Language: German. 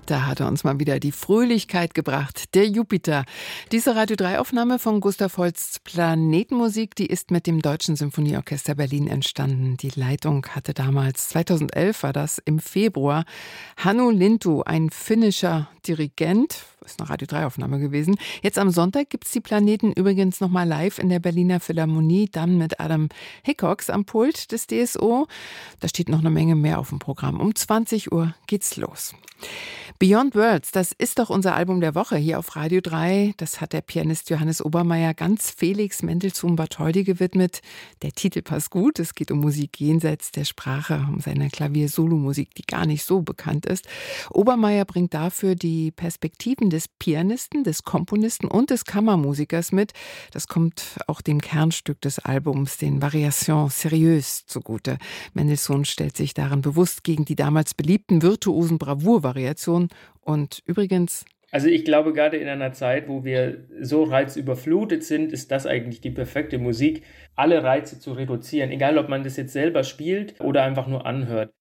Da hat er uns mal wieder die Fröhlichkeit gebracht, der Jupiter. Diese Radio-3-Aufnahme von Gustav Holsts Planetenmusik, die ist mit dem Deutschen Symphonieorchester Berlin entstanden. Die Leitung hatte damals, 2011 war das, im Februar, Hannu Lintu, ein finnischer Dirigent. Ist eine Radio-3-Aufnahme gewesen. Jetzt am Sonntag gibt es die Planeten übrigens nochmal live in der Berliner Philharmonie, dann mit Adam Hickox am Pult des DSO. Da steht noch eine Menge mehr auf dem Programm. Um 20 Uhr geht's los. Beyond Worlds, das ist doch unser Album der Woche hier auf Radio 3. Das hat der Pianist Johannes Obermeier ganz Felix Mendelssohn Bartholdy gewidmet. Der Titel passt gut. Es geht um Musik jenseits der Sprache, um seine Klavier-Solomusik, die gar nicht so bekannt ist. Obermeier bringt dafür die Perspektiven des Pianisten, des Komponisten und des Kammermusikers mit. Das kommt auch dem Kernstück des Albums, den Variations Sérieuses, zugute. Mendelssohn stellt sich darin bewusst gegen die damals beliebten virtuosen Bravour-Variationen. Und übrigens... Also ich glaube, gerade in einer Zeit, wo wir so reizüberflutet sind, ist das eigentlich die perfekte Musik, alle Reize zu reduzieren, egal ob man das jetzt selber spielt oder einfach nur anhört.